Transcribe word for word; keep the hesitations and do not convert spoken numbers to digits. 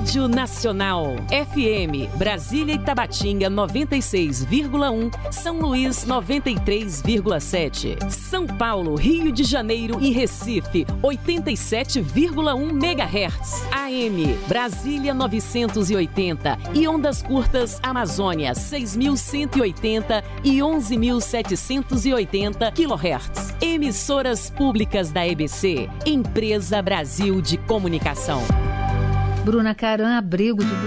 Rádio Nacional. F M, Brasília e Tabatinga noventa e seis vírgula um, São Luís noventa e três vírgula sete, São Paulo, Rio de Janeiro e Recife oitenta e sete vírgula um megahertz. A M, Brasília novecentos e oitenta e ondas curtas Amazônia seis mil cento e oitenta e onze mil setecentos e oitenta quilohertz. Emissoras públicas da E B C, Empresa Brasil de Comunicação. Bruna Caran, abrigo de